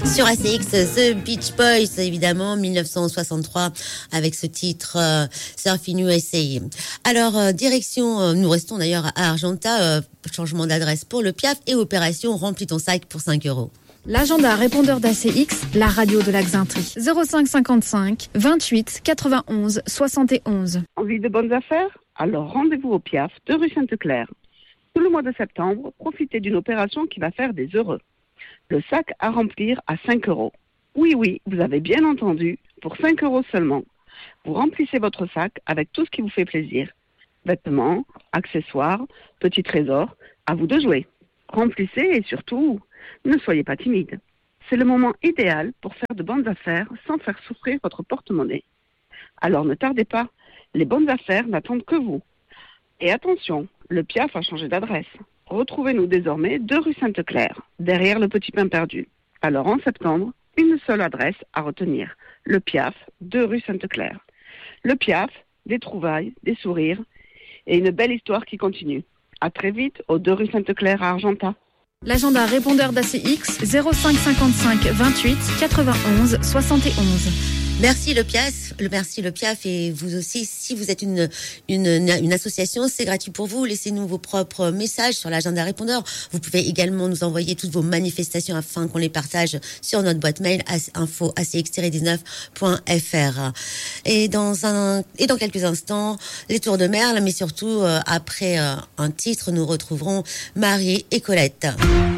Sur ACX, The Beach Boys, évidemment, 1963, avec ce titre Surfing USA. Alors, direction, nous restons d'ailleurs à Argenta, changement d'adresse pour le Piaf et opération Remplis ton sac pour 5 euros. L'agenda répondeur d'ACX, la radio de la Xintrie. 05 55 28 91 71. Envie de bonnes affaires? Alors rendez-vous au Piaf de rue Sainte-Claire. Tout le mois de septembre, profitez d'une opération qui va faire des heureux. Le sac à remplir à 5 euros. Oui, vous avez bien entendu, pour 5 euros seulement. Vous remplissez votre sac avec tout ce qui vous fait plaisir. Vêtements, accessoires, petits trésors, à vous de jouer. Remplissez et surtout, ne soyez pas timide. C'est le moment idéal pour faire de bonnes affaires sans faire souffrir votre porte-monnaie. Alors ne tardez pas, les bonnes affaires n'attendent que vous. Et attention, le Piaf a changé d'adresse. Retrouvez-nous désormais 2 rue Sainte-Claire, derrière le Petit Pain Perdu. Alors en septembre, une seule adresse à retenir. Le Piaf, 2 rue Sainte-Claire. Le Piaf, des trouvailles, des sourires et une belle histoire qui continue. À très vite aux 2 rue Sainte-Claire à Argenta. L'agenda répondeur d'ACX, 05 55 28 91 71. Merci le Piaf et vous aussi, si vous êtes une association, c'est gratuit pour vous. Laissez-nous vos propres messages sur l'agenda répondeur. Vous pouvez également nous envoyer toutes vos manifestations afin qu'on les partage sur notre boîte mail info@acx-19.fr. Et dans quelques instants, les Tours de Merle, mais surtout après un titre, nous retrouverons Marie et Colette.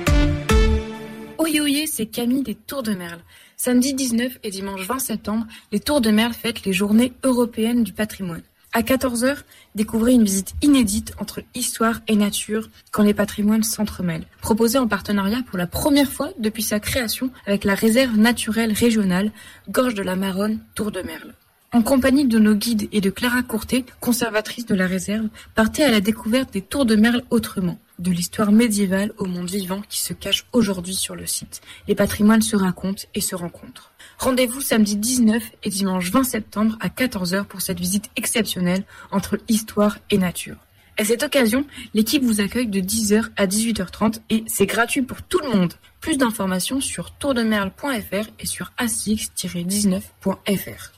Oye, c'est Camille des Tours de Merle. Samedi 19 et dimanche 20 septembre, les Tours de Merle fêtent les Journées européennes du patrimoine. À 14h, découvrez une visite inédite entre histoire et nature quand les patrimoines s'entremêlent. Proposée en partenariat pour la première fois depuis sa création avec la réserve naturelle régionale Gorge de la Maronne, Tours de Merle. En compagnie de nos guides et de Clara Courtet, conservatrice de la réserve, partez à la découverte des Tours de Merle autrement, de l'histoire médiévale au monde vivant qui se cache aujourd'hui sur le site. Les patrimoines se racontent et se rencontrent. Rendez-vous samedi 19 et dimanche 20 septembre à 14h pour cette visite exceptionnelle entre histoire et nature. À cette occasion, l'équipe vous accueille de 10h à 18h30 et c'est gratuit pour tout le monde. Plus d'informations sur tourdemerle.fr et sur acx-19.fr.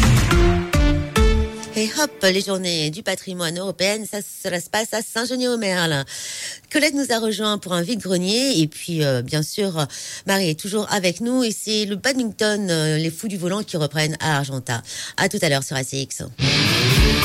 Et hop, les journées du patrimoine européen, cela se passe à Saint-Genis-aux-Merles. Colette nous a rejoint pour un vide-grenier et puis bien sûr, Marie est toujours avec nous et c'est le badminton, les fous du volant qui reprennent à Argenta. À tout à l'heure sur ACX.